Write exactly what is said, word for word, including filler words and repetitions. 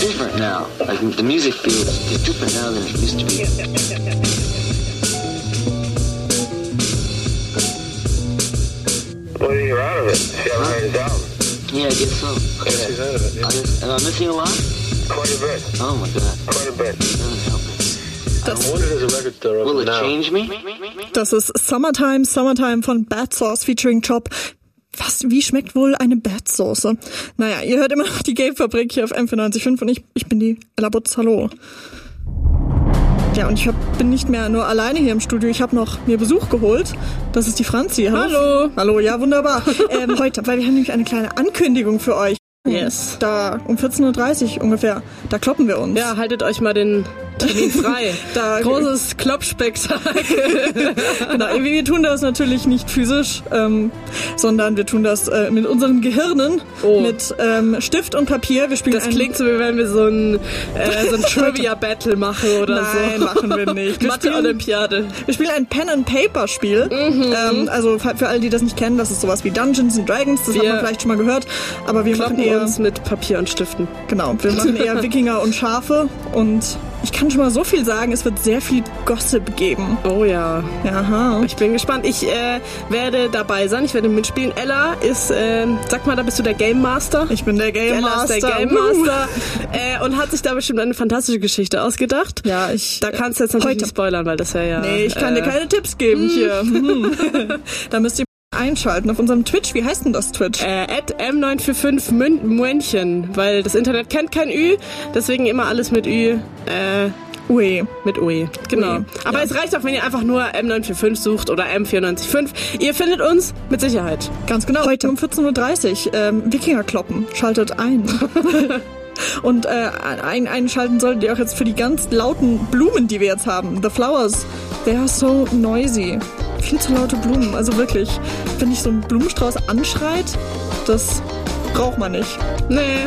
different now. Like the music feels is different now than it used to be. Well, you're out of it. You haven't heard his album. Yeah, I guess so. Yes, he's out of it. Yeah. I guess, am I missing a lot? Quite a bit. Oh my god. Quite a bit. Doesn't help me. I wonder there's a record store Will open it now. change me? Das ist Summertime, Summertime von Bad Sauce featuring Chop. Was, wie schmeckt wohl eine Bad Sauce? Naja, ihr hört immer noch die Game-Fabrik hier auf M vierundneunzig Komma fünf und ich, ich bin die Ella Butz. Hallo. Ja, und ich hab, bin nicht mehr nur alleine hier im Studio. Ich habe noch mir Besuch geholt. Das ist die Franzi. Hallo. Hallo. Hallo, ja, wunderbar. ähm, heute, weil wir haben nämlich eine kleine Ankündigung für euch. Yes. Da um vierzehn Uhr dreißig ungefähr, da kloppen wir uns. Ja, haltet euch mal den Termin frei. Da Großes Kloppspektakel. Genau, wir tun das natürlich nicht physisch, ähm, sondern wir tun das äh, mit unseren Gehirnen, Oh. mit ähm, Stift und Papier. Wir spielen Das ein, klingt so, wie wenn wir so ein, äh, so ein Trivia-Battle machen oder Nein, so. machen wir nicht. Wir spielen, Mathe-Olympiade. wir spielen ein Pen-and-Paper-Spiel. Mhm. Ähm, also für, für alle, die das nicht kennen, das ist sowas wie Dungeons and Dragons, das hat Wir man vielleicht schon mal gehört. Aber wir machen Kloppen eher, uns mit Papier und Stiften. genau, wir machen eher Wikinger und Schafe. Und ich kann schon mal so viel sagen, es wird sehr viel Gossip geben. Oh ja. Aha. Ich bin gespannt. Ich äh, werde dabei sein. Ich werde mitspielen. Ella ist, äh, sag mal, da bist du der Game Master. Ich bin der Game Ella Master. ist der Game Master. äh, und hat sich da bestimmt eine fantastische Geschichte ausgedacht. Ja, ich... Da kannst du jetzt natürlich heute- nicht spoilern, weil das wäre ja... Nee, ich kann äh, dir keine Tipps geben hier. Hm. Da müsst ihr einschalten auf unserem Twitch. Wie heißt denn das Twitch? Äh, at M neun vier fünf Mün- München, weil das Internet kennt kein Ü, deswegen immer alles mit Ü, äh, Ue. mit Ui. Genau. Ui, Aber ja. es reicht auch, wenn ihr einfach nur M neun vier fünf sucht oder M vierundneunzig Komma fünf. Ihr findet uns mit Sicherheit. Ganz genau. Heute um vierzehn Uhr dreißig. Ähm, Wikinger kloppen. Schaltet ein. Und äh, ein, einschalten solltet ihr auch jetzt für die ganz lauten Blumen, die wir jetzt haben. The flowers, they are so noisy. Viel zu laute Blumen. Also wirklich, wenn dich so ein Blumenstrauß anschreit, das braucht man nicht. Nee.